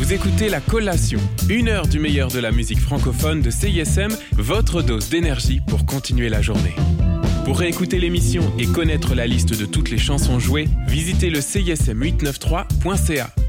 Vous écoutez La Collation, 1 heure du meilleur de la musique francophone de CISM, votre dose d'énergie pour continuer la journée. Pour réécouter l'émission et connaître la liste de toutes les chansons jouées, visitez le cism893.ca.